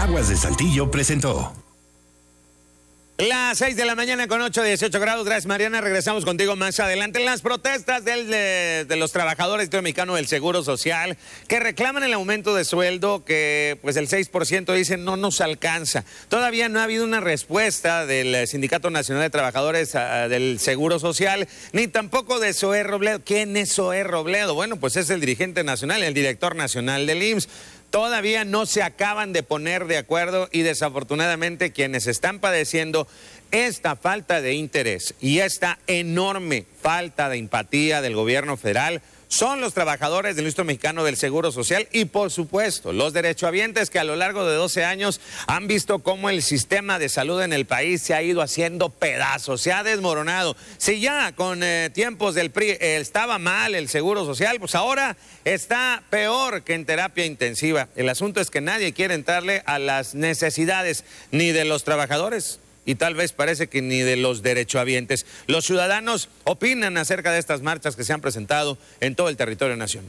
Aguas de Saltillo presentó. Las 6 de la mañana con 8:18 grados. Gracias, Mariana. Regresamos contigo más adelante. Las protestas de los trabajadores mexicanos del Seguro Social que reclaman el aumento de sueldo, que pues el 6% dicen no nos alcanza. Todavía no ha habido una respuesta del Sindicato Nacional de Trabajadores del Seguro Social, ni tampoco de Zoé Robledo. ¿Quién es Zoé Robledo? Bueno, pues es el dirigente nacional, el director nacional del IMSS. Todavía no se acaban de poner de acuerdo y desafortunadamente quienes están padeciendo esta falta de interés y esta enorme falta de empatía del gobierno federal son los trabajadores del Instituto Mexicano del Seguro Social y, por supuesto, los derechohabientes que a lo largo de 12 años han visto cómo el sistema de salud en el país se ha ido haciendo pedazos, se ha desmoronado. Si ya con tiempos del PRI estaba mal el Seguro Social, pues ahora está peor que en terapia intensiva. El asunto es que nadie quiere entrarle a las necesidades ni de los trabajadores y tal vez parece que ni de los derechohabientes. Los ciudadanos opinan acerca de estas marchas que se han presentado en todo el territorio nacional.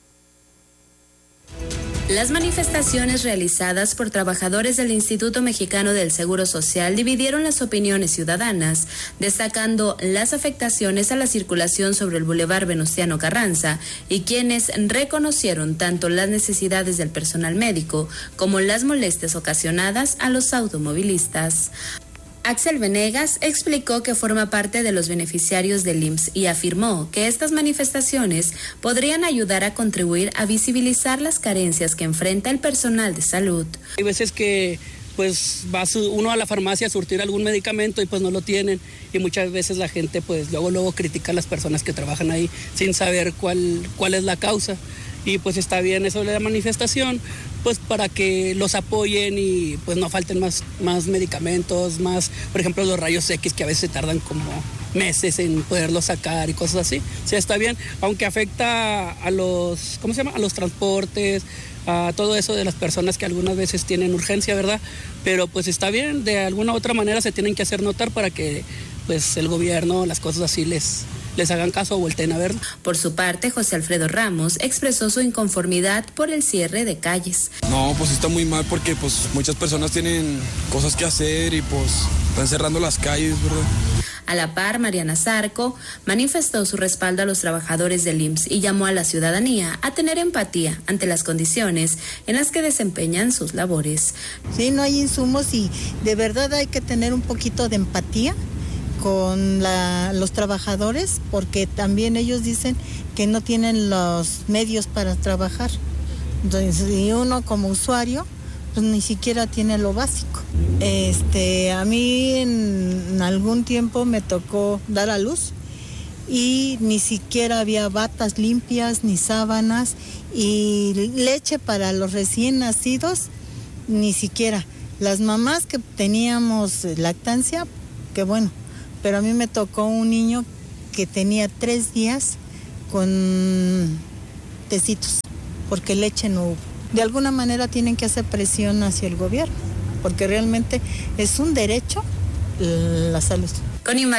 Las manifestaciones realizadas por trabajadores del Instituto Mexicano del Seguro Social dividieron las opiniones ciudadanas, destacando las afectaciones a la circulación sobre el Boulevard Venustiano Carranza y quienes reconocieron tanto las necesidades del personal médico como las molestias ocasionadas a los automovilistas. Axel Venegas explicó que forma parte de los beneficiarios del IMSS y afirmó que estas manifestaciones podrían ayudar a contribuir a visibilizar las carencias que enfrenta el personal de salud. Hay veces que pues va uno a la farmacia a surtir algún medicamento y pues no lo tienen, y muchas veces la gente pues luego critica a las personas que trabajan ahí sin saber cuál es la causa. Y pues está bien eso de la manifestación, pues para que los apoyen y pues no falten más medicamentos, por ejemplo los rayos X que a veces tardan como meses en poderlos sacar y cosas así. O sea, está bien, aunque afecta a los, a los transportes, a todo eso de las personas que algunas veces tienen urgencia, ¿verdad? Pero pues está bien, de alguna u otra manera se tienen que hacer notar para que pues el gobierno, las cosas así les hagan caso o volteen a verlo. Por su parte, José Alfredo Ramos expresó su inconformidad por el cierre de calles. No, pues está muy mal porque pues muchas personas tienen cosas que hacer y pues están cerrando las calles, ¿verdad? A la par, Mariana Zarco manifestó su respaldo a los trabajadores del IMSS y llamó a la ciudadanía a tener empatía ante las condiciones en las que desempeñan sus labores. Sí, no hay insumos y de verdad hay que tener un poquito de empatía con los trabajadores, porque también ellos dicen que no tienen los medios para trabajar. Entonces, y uno como usuario, pues ni siquiera tiene lo básico. A mí en algún tiempo me tocó dar a luz y ni siquiera había batas limpias ni sábanas y leche para los recién nacidos, ni siquiera. Las mamás que teníamos lactancia, que bueno, pero a mí me tocó un niño que tenía 3 días con tecitos, porque leche no hubo. De alguna manera tienen que hacer presión hacia el gobierno, porque realmente es un derecho la salud. Con